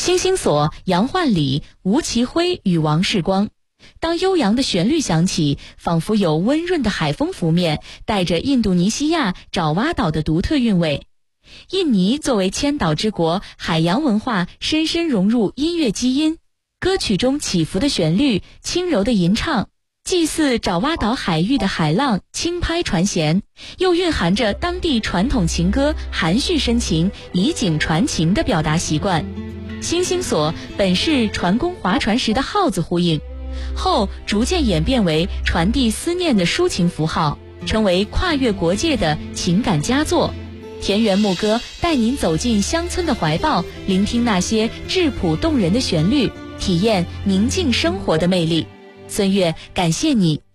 星星所、杨焕礼、吴奇辉与王世光。当悠扬的旋律响起，仿佛有温润的海风拂面，带着印度尼西亚爪哇岛的独特韵味。印尼作为千岛之国，海洋文化深深融入音乐基因，歌曲中起伏的旋律、轻柔的吟唱，既似爪哇岛海域的海浪轻拍船舷，又蕴含着当地传统情歌含蓄深情、以景传情的表达习惯。星星所本是船工划船时的号子呼应，后逐渐演变为传递思念的抒情符号，成为跨越国界的情感佳作。田园牧歌带您走进乡村的怀抱，聆听那些质朴动人的旋律，体验宁静生活的魅力。孙悦，感谢你